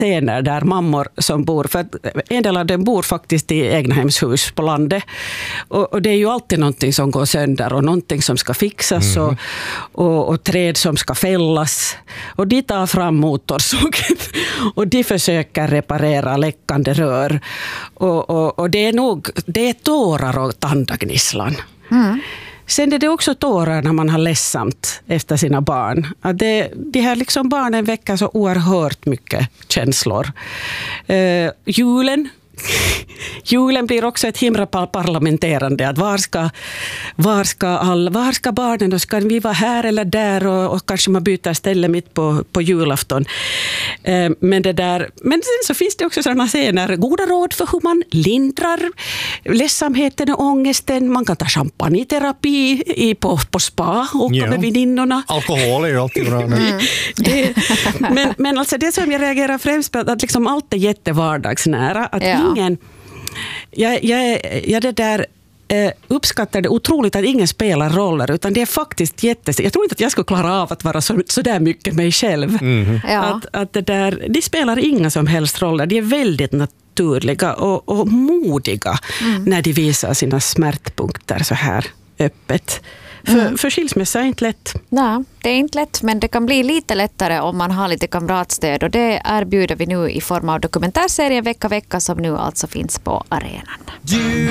scener där mammor som bor, för att en del av dem bor faktiskt i egnahemshus på landet, och det är ju alltid någonting som går sönder och någonting som ska fixas och träd som ska fällas, och de tar fram motorsågen och de försöker reparera läckande rör, och det är tårar och tandagnisslan. Sen är det också tårar när man har ledsamt efter sina barn. Att de här liksom barnen väcker så oerhört mycket känslor. Julen blir också ett himla parlamenterande. Att var ska barnen, och ska vi vara här eller där, och kanske man byter ställe mitt på julafton. Men sen så finns det också sådana scener, goda råd för hur man lindrar ledsamheten och ångesten. Man kan ta champagneterapi på spa och med väninnorna. Alkohol är ju alltid bra. Men alltså det som jag reagerar främst på, att liksom allt är jättevardagsnära. Att ingen... Jag det där uppskattar det otroligt att ingen spelar roller, utan det är faktiskt jag tror inte att jag skulle klara av att vara så där mycket mig själv. Att det där, de spelar inga som helst roller. De är väldigt naturliga och modiga när de visar sina smärtpunkter så här öppet. För skilsmässa är inte lätt. Nej, det är inte lätt, men det kan bli lite lättare om man har lite kamratstöd, och det erbjuder vi nu i form av dokumentärserien Vecka som nu alltså finns på arenan.